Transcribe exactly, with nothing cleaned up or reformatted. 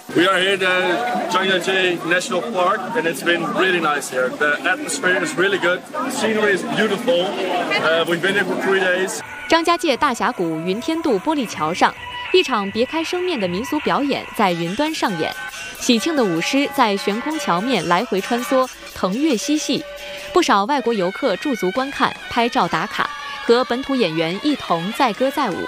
We are here at Zhangjiajie National Park, and it's been really nice here. The atmosphere is really good. The scenery is beautiful. Uh, we've been here for three days. 张家界大峡谷云天渡玻璃桥上，一场别开生面的民俗表演在云端上演。喜庆的舞狮在悬空桥面来回穿梭，腾跃嬉戏。不少外国游客驻足观看、拍照打卡，和本土演员一同载歌载舞。